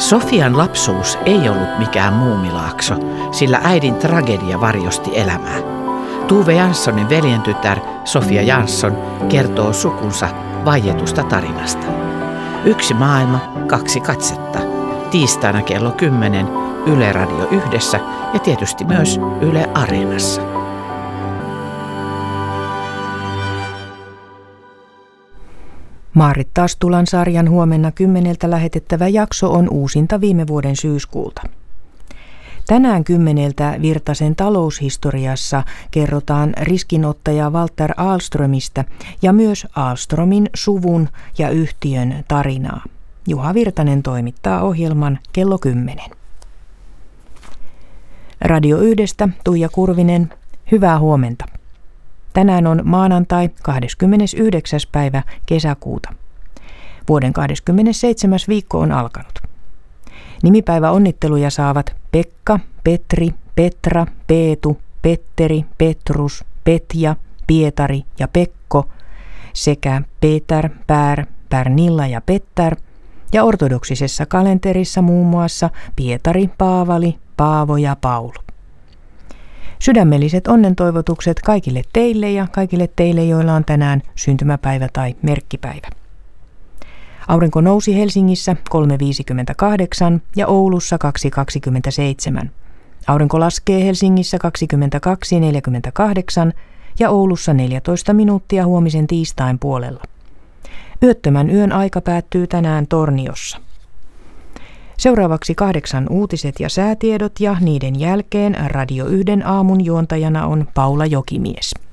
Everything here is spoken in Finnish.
Sofian lapsuus ei ollut mikään muumilaakso, sillä äidin tragedia varjosti elämää. Tuve Janssonin veljentytär Sofia Jansson kertoo sukunsa vaietusta tarinasta. Yksi maailma, kaksi katsetta. Tiistaina kello 10 Yle Radio 1 ja tietysti myös Yle Areenassa. Maarit Tastulan sarjan huomenna 10 lähetettävä jakso on uusinta viime vuoden syyskuulta. Tänään 10 Virtasen taloushistoriassa kerrotaan riskinottaja Walter Ahlströmistä ja myös Ahlströmin suvun ja yhtiön tarinaa. Juha Virtanen toimittaa ohjelman kello 10. Radio 1 Tuija Kurvinen, hyvää huomenta. Tänään on maanantai 29. päivä kesäkuuta. Vuoden 27. viikko on alkanut. Nimipäivä onnitteluja saavat Pekka, Petri, Petra, Peetu, Petteri, Petrus, Petja, Pietari ja Pekko sekä Peter, Pär, Pärnilla ja Petter ja ortodoksisessa kalenterissa muun muassa Pietari, Paavali, Paavo ja Paulu. Sydämelliset onnentoivotukset kaikille teille, joilla on tänään syntymäpäivä tai merkkipäivä. Aurinko nousi Helsingissä 3.58 ja Oulussa 2.27. Aurinko laskee Helsingissä 22.48 ja Oulussa 14 minuuttia huomisen tiistain puolella. Yöttömän yön aika päättyy tänään Torniossa. Seuraavaksi 8 uutiset ja säätiedot ja niiden jälkeen Radio 1 aamun juontajana on Paula Jokimies.